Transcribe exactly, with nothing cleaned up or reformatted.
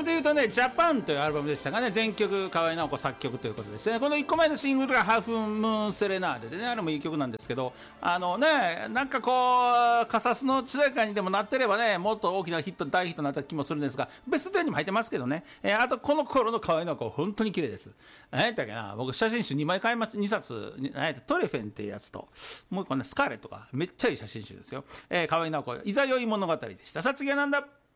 でいうとね、ジャパンというアルバムでしたがね、全曲河合直子作曲ということですね。このいっこまえのシングルがハーフムーンセレナーデでね、あれもいい曲なんですけど、あのね、なんかこうカサスの主題歌にでもなってればね、もっと大きなヒット大ヒットになった気もするんですが、ベストじゅうにも入ってますけどね、えー、あとこの頃の河合直子本当に綺麗です。何やったっけな、僕写真集にまい買いました、にさつ、何やったトレフェンっていうやつともう一個ねスカーレットがめっちゃいい写真集ですよ。えー、河合直子いざよい物語でした。さあ次はなんだ。